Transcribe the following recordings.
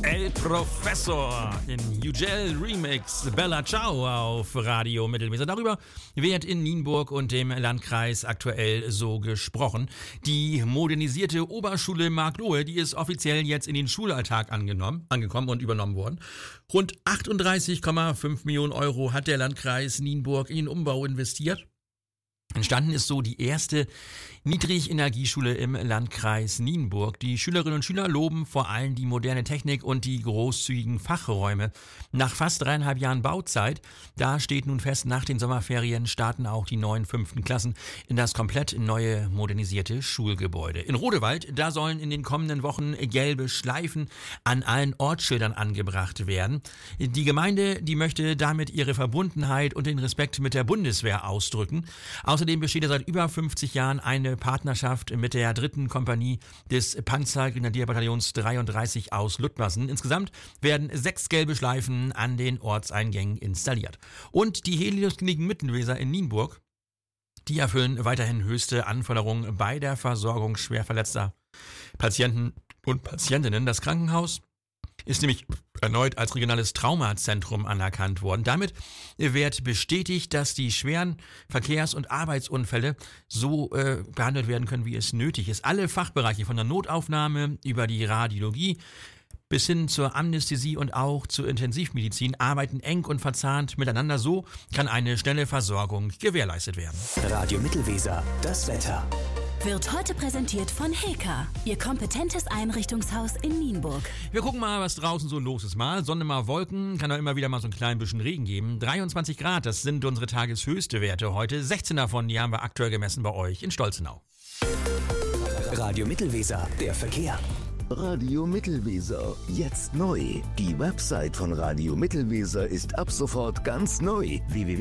El Professor in Ugel Remix Bella Ciao auf Radio Mittelweser. Darüber wird in Nienburg und dem Landkreis aktuell so gesprochen. Die modernisierte Oberschule Marklohe, die ist offiziell jetzt in den Schulalltag angekommen und übernommen worden. Rund 38,5 Millionen Euro hat der Landkreis Nienburg in den Umbau investiert. Entstanden ist so die erste Niedrigenergieschule im Landkreis Nienburg. Die Schülerinnen und Schüler loben vor allem die moderne Technik und die großzügigen Fachräume. Nach fast 3,5 Jahren Bauzeit, da steht nun fest, nach den Sommerferien starten auch die neuen 5. Klassen in das komplett neue modernisierte Schulgebäude. In Rodewald, da sollen in den kommenden Wochen gelbe Schleifen an allen Ortsschildern angebracht werden. Die Gemeinde, die möchte damit ihre Verbundenheit und den Respekt mit der Bundeswehr ausdrücken. Außerdem besteht seit über 50 Jahren eine Partnerschaft mit der 3. Kompanie des Panzergrenadierbataillons 33 aus Ludmersen. Insgesamt werden 6 gelbe Schleifen an den Ortseingängen installiert. Und die Helios-Kliniken Mittelweser in Nienburg, die erfüllen weiterhin höchste Anforderungen bei der Versorgung schwer verletzter Patienten und Patientinnen. Das Krankenhaus ist nämlich erneut als regionales Traumazentrum anerkannt worden. Damit wird bestätigt, dass die schweren Verkehrs- und Arbeitsunfälle so behandelt werden können, wie es nötig ist. Alle Fachbereiche von der Notaufnahme über die Radiologie bis hin zur Anästhesie und auch zur Intensivmedizin arbeiten eng und verzahnt miteinander. So kann eine schnelle Versorgung gewährleistet werden. Radio Mittelweser, das Wetter. Wird heute präsentiert von Heka, Ihr kompetentes Einrichtungshaus in Nienburg. Wir gucken mal, was draußen so los ist. Mal Sonne, mal Wolken, kann auch immer wieder mal so ein klein bisschen Regen geben. 23 Grad, das sind unsere tageshöchste Werte heute. 16 davon, die haben wir aktuell gemessen bei euch in Stolzenau. Radio Mittelweser, der Verkehr. Radio Mittelweser, jetzt neu. Die Website von Radio Mittelweser ist ab sofort ganz neu.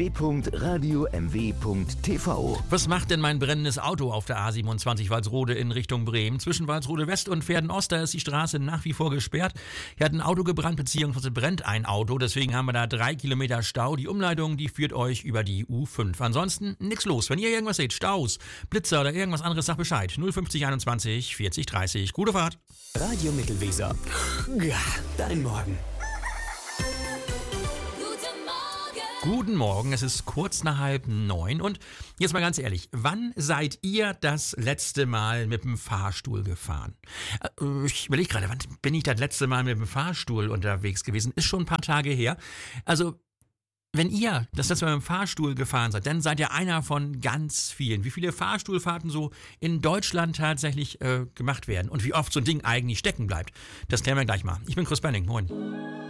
www.radiomw.tv. Was macht denn mein brennendes Auto auf der A27 Walsrode in Richtung Bremen? Zwischen Walsrode West und Verden-Ost, da ist die Straße nach wie vor gesperrt. Hier hat ein Auto gebrannt, beziehungsweise brennt ein Auto. Deswegen haben wir da 3 Kilometer Stau. Die Umleitung, die führt euch über die U5. Ansonsten nichts los. Wenn ihr irgendwas seht, Staus, Blitzer oder irgendwas anderes, sagt Bescheid. 050 21 40 30. Gute Fahrt. Radio Mittelweser. Ja, dein Morgen. Guten Morgen, es ist kurz nach 8:30 und jetzt mal ganz ehrlich, wann seid ihr das letzte Mal mit dem Fahrstuhl gefahren? Ich überlege gerade, wann bin ich das letzte Mal mit dem Fahrstuhl unterwegs gewesen? Ist schon ein paar Tage her. Also, wenn ihr das letzte Mal mit dem Fahrstuhl gefahren seid, dann seid ihr einer von ganz vielen. Wie viele Fahrstuhlfahrten so in Deutschland tatsächlich gemacht werden und wie oft so ein Ding eigentlich stecken bleibt, das klären wir gleich mal. Ich bin Chris Benning, moin.